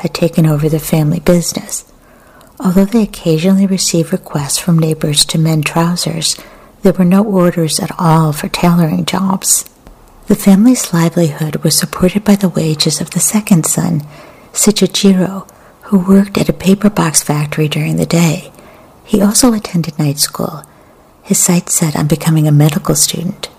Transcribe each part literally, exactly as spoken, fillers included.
had taken over the family business. Although they occasionally received requests from neighbors to mend trousers, there were no orders at all for tailoring jobs. The family's livelihood was supported by the wages of the second son, Shichijiro, who worked at a paper box factory during the day. He also attended night school, his sights set on becoming a medical student.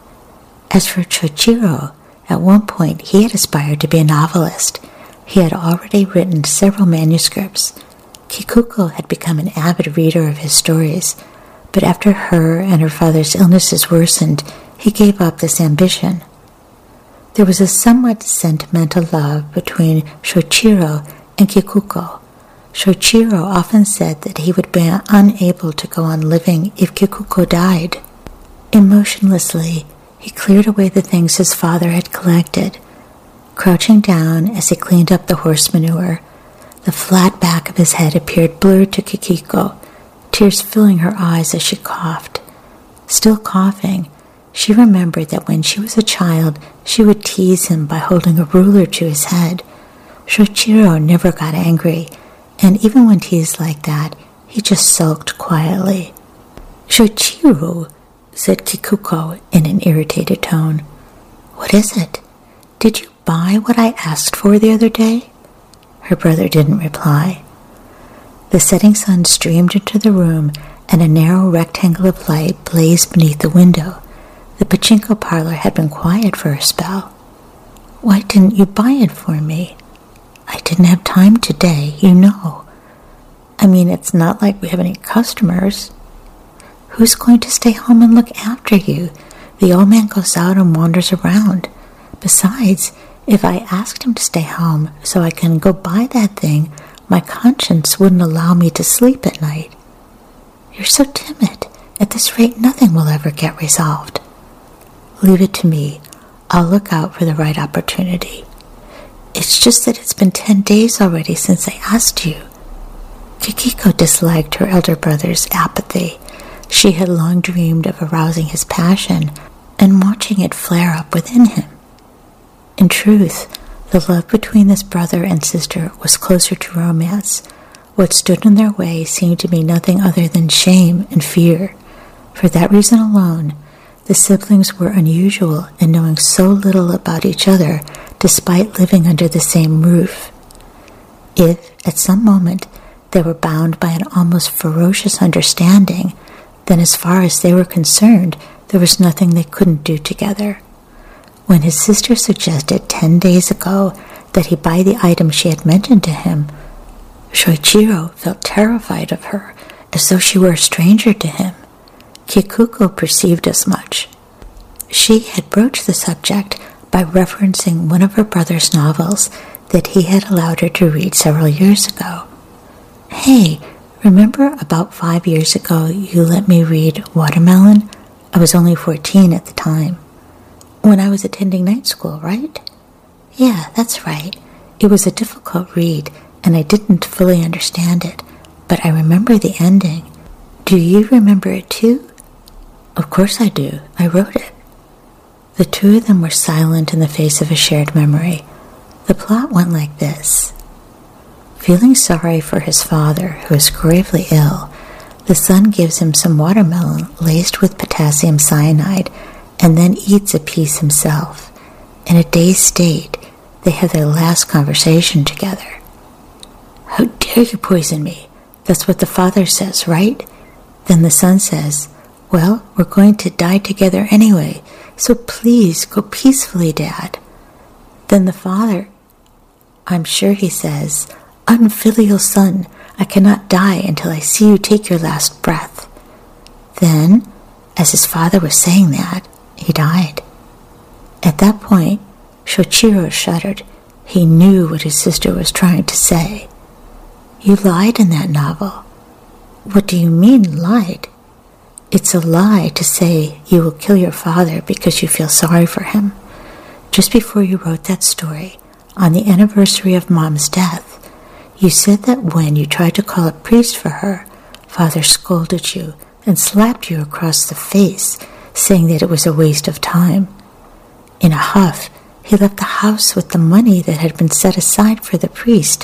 As for Shoichiro, at one point he had aspired to be a novelist. He had already written several manuscripts. Kikuko had become an avid reader of his stories, but after her and her father's illnesses worsened, he gave up this ambition. There was a somewhat sentimental love between Shoichiro and Kikuko. Shoichiro often said that he would be unable to go on living if Kikuko died. Emotionlessly, he cleared away the things his father had collected. Crouching down as he cleaned up the horse manure, the flat back of his head appeared blurred to Kikiko, tears filling her eyes as she coughed. Still coughing, she remembered that when she was a child, she would tease him by holding a ruler to his head. Shoichiro never got angry, and even when teased like that, he just sulked quietly. "Shoichiro," said Kikuko in an irritated tone. "What is it? Did you buy what I asked for the other day?" Her brother didn't reply. The setting sun streamed into the room, and a narrow rectangle of light blazed beneath the window. The pachinko parlor had been quiet for a spell. "Why didn't you buy it for me?" "I didn't have time today, you know. I mean, it's not like we have any customers." "Who's going to stay home and look after you? The old man goes out and wanders around. Besides, if I asked him to stay home so I can go buy that thing, my conscience wouldn't allow me to sleep at night." "You're so timid. At this rate, nothing will ever get resolved." "Leave it to me. I'll look out for the right opportunity. It's just that it's been ten days already since I asked you." Kikiko disliked her elder brother's apathy. She had long dreamed of arousing his passion and watching it flare up within him. In truth, the love between this brother and sister was closer to romance. What stood in their way seemed to be nothing other than shame and fear. For that reason alone, the siblings were unusual in knowing so little about each other despite living under the same roof. If, at some moment, they were bound by an almost ferocious understanding, then as far as they were concerned, there was nothing they couldn't do together. When his sister suggested ten days ago that he buy the item she had mentioned to him, Shoichiro felt terrified of her, as though she were a stranger to him. Kikuko perceived as much. She had broached the subject by referencing one of her brother's novels that he had allowed her to read several years ago. "Hey, remember about five years ago you let me read Watermelon? I was only fourteen at the time. When I was attending night school, right?" "Yeah, that's right. It was a difficult read, and I didn't fully understand it, but I remember the ending. Do you remember it too?" "Of course I do. I wrote it." The two of them were silent in the face of a shared memory. The plot went like this. Feeling sorry for his father, who is gravely ill, the son gives him some watermelon laced with potassium cyanide and then eats a piece himself. In a dazed state, they have their last conversation together. "How dare you poison me? That's what the father says, right?" Then the son says, "Well, we're going to die together anyway, so please go peacefully, Dad." Then the father, "I'm sure," he says, "unfilial son, I cannot die until I see you take your last breath." Then, as his father was saying that, he died. At that point, Shoichiro shuddered. He knew what his sister was trying to say. "You lied in that novel." "What do you mean, lied?" "It's a lie to say you will kill your father because you feel sorry for him. Just before you wrote that story, on the anniversary of Mom's death, you said that when you tried to call a priest for her, Father scolded you and slapped you across the face, saying that it was a waste of time. In a huff, he left the house with the money that had been set aside for the priest